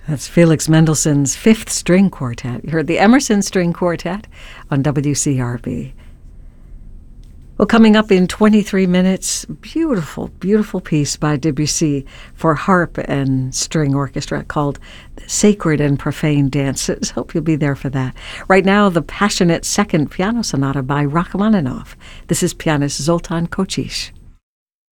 That's Felix Mendelssohn's Fifth String Quartet. You heard the Emerson String Quartet on WCRB. Well, coming up in 23 minutes, beautiful, beautiful piece by Debussy for harp and string orchestra called Sacred and Profane Dances. Hope you'll be there for that. Right now, the passionate second piano sonata by Rachmaninoff. This is pianist Zoltan Kocsis.